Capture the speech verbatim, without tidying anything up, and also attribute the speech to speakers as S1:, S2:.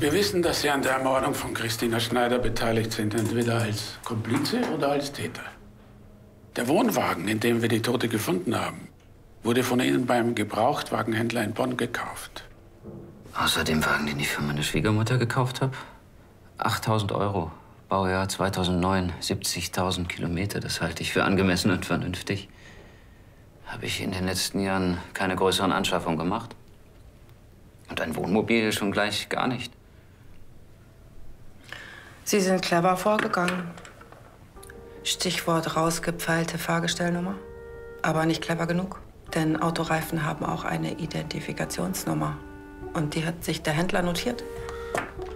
S1: Wir wissen, dass Sie an der Ermordung von Christina Schneider beteiligt sind, entweder als Komplize oder als Täter. Der Wohnwagen, in dem wir die Tote gefunden haben, wurde von Ihnen beim Gebrauchtwagenhändler in Bonn gekauft.
S2: Außer dem Wagen, den ich für meine Schwiegermutter gekauft habe? achttausend Euro. Baujahr zweitausendneun, siebzigtausend Kilometer. Das halte ich für angemessen und vernünftig. Habe ich in den letzten Jahren keine größeren Anschaffungen gemacht. Und ein Wohnmobil schon gleich gar nicht.
S3: Sie sind clever vorgegangen. Stichwort rausgepfeilte Fahrgestellnummer. Aber nicht clever genug. Denn Autoreifen haben auch eine Identifikationsnummer. Und die hat sich der Händler notiert.